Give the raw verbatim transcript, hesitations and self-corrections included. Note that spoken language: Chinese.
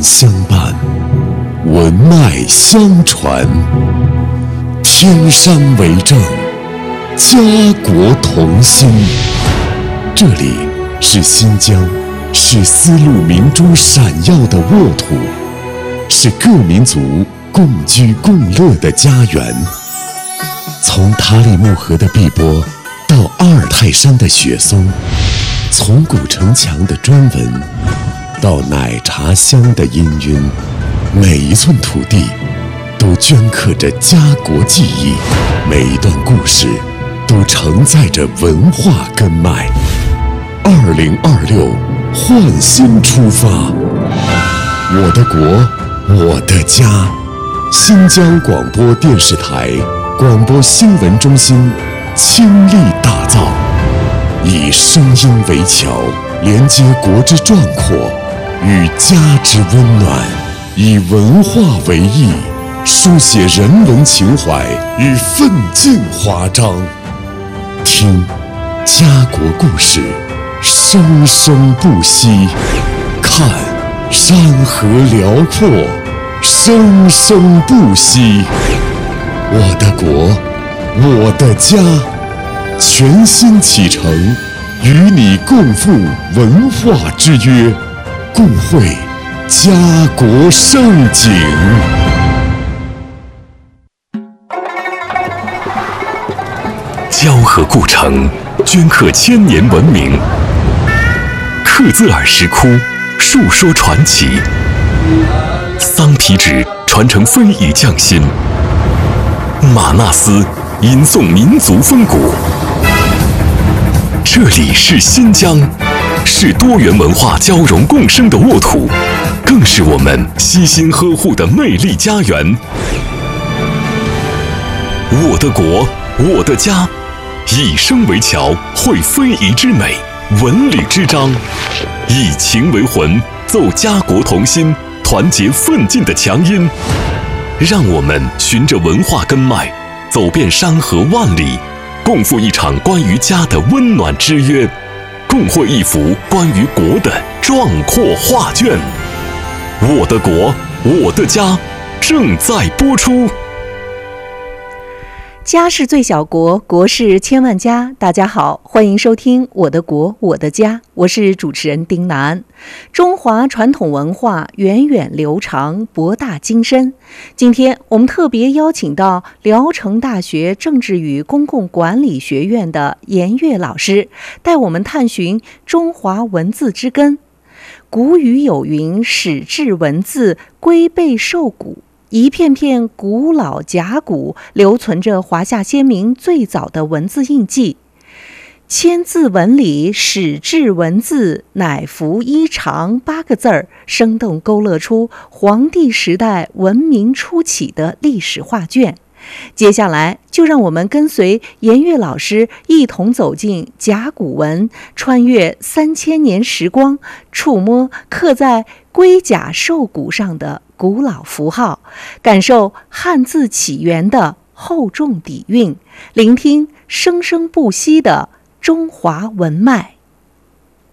相伴，文脉相传，天山为证，家国同心。这里是新疆，是丝路明珠闪耀的沃土，是各民族共居共乐的家园。从塔里木河的碧波到阿尔泰山的雪松，从古城墙的砖纹到奶茶香的氤氲，每一寸土地都镌刻着家国记忆，每一段故事都承载着文化根脉。二零二六，焕新出发，我的国，我的家。新疆广播电视台广播新闻中心倾力打造，以声音为桥，连接国之壮阔与家之温暖，以文化为翼，书写人文情怀与奋进华章。听家国故事，生生不息；看山河辽阔，生生不息。我的国，我的家，全新启程，与你共赴文化之约，共绘家国盛景。 交河故城，镌刻千年文明；克孜尔石窟，述说传奇；桑皮纸传承非遗匠心；玛纳斯吟诵民族风骨。这里是新疆，是多元文化交融共生的沃土，更是我们悉心呵护的魅力家园。我的国，我的家，以声为桥，绘非遗之美，文旅之章；以情为魂，奏家国同心，团结奋进的强音。让我们循着文化根脉，走遍山河万里，共赴一场关于家的温暖之约，共绘一幅关于国的壮阔画卷。我的国，我的家，正在播出。 家是最小国，国是千万家。大家好，欢迎收听《我的国，我的家》，我是主持人丁楠。中华传统文化源远流长，博大精深。今天我们特别邀请到聊城大学政治与公共管理学院的严跃老师，带我们探寻中华文字之根。古语有云：“始制文字，龟背兽骨。”一片片古老甲骨留存着华夏先民最早的文字印记。千字文里始制文字，乃服衣长八个字儿，生动勾勒出黄帝时代文明初起的历史画卷。接下来就让我们跟随严跃老师一同走进甲骨文，穿越三千年时光，触摸刻在龟甲兽骨上的古老符号，感受汉字起源的厚重底蕴，聆听生生不息的中华文脉。